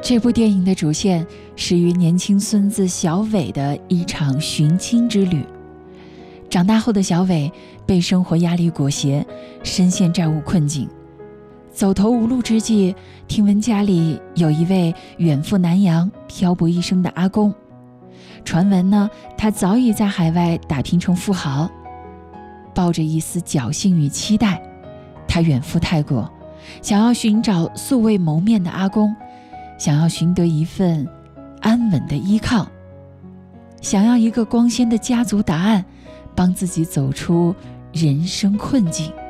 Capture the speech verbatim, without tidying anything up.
这部电影的主线始于年轻孙子小伟的一场寻亲之旅。长大后的小伟被生活压力裹挟，深陷债务困境，走投无路之际，听闻家里有一位远赴南洋漂泊一生的阿公，传闻呢，他早已在海外打拼成富豪。抱着一丝侥幸与期待，他远赴泰国，想要寻找素未谋面的阿公，想要寻得一份安稳的依靠，想要一个光鲜的家族答案，帮自己走出人生困境。